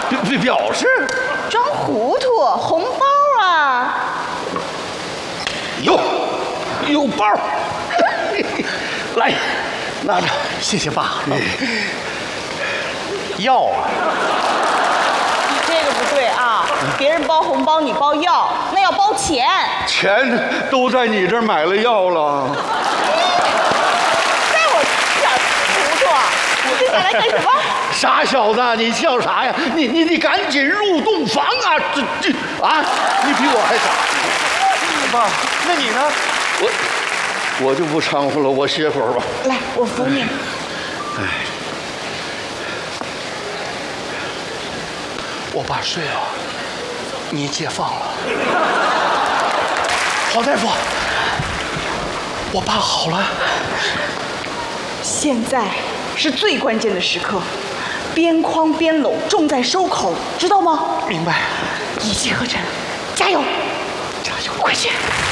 表示？ 装糊涂，红包啊！ 有包，来，拿着。 谢谢爸。药啊！ 你这个不对啊！别人包红包，你包药，那要包钱。 钱都在你这儿买了药了。 在我这儿糊涂啊！你这下来干什么？ 傻小子，你笑啥呀？你赶紧入洞房啊！你比我还傻。 爸，那你呢？ 我就不掺和了，我歇会儿吧。 来，我扶你。 我爸睡了，你解放了。郝大夫，我爸好了。 现在是最关键的时刻，边框边搂，重在收口，知道吗？ 明白。 一气呵成，加油！ 加油！ 快去！